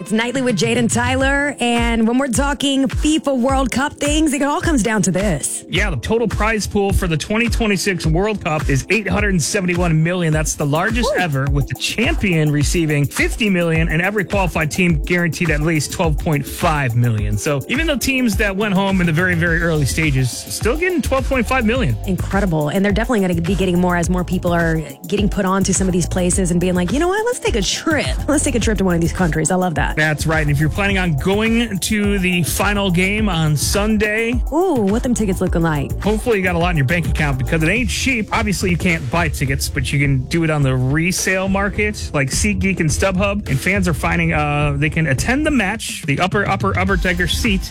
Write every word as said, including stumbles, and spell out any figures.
It's Nightly with Jade and Tyler. And when we're talking FIFA World Cup things, it all comes down to this. Yeah, the total prize pool for the twenty twenty-six World Cup is eight hundred seventy-one million dollars. That's the largest Ooh. ever, with the champion receiving fifty million dollars and every qualified team guaranteed at least twelve point five million dollars. So even though teams that went home in the very, very early stages still getting twelve point five million dollars. Incredible. And they're definitely going to be getting more as more people are getting put onto some of these places and being like, you know what, let's take a trip. Let's take a trip to one of these countries. I love that. That's right. And if you're planning on going to the final game on Sunday, Ooh, what them tickets looking like? hopefully you got a lot in your bank account because it ain't cheap. Obviously, you can't buy tickets, but you can do it on the resale market like SeatGeek and StubHub. And fans are finding uh, they can attend the match, the upper, upper, upper decker seat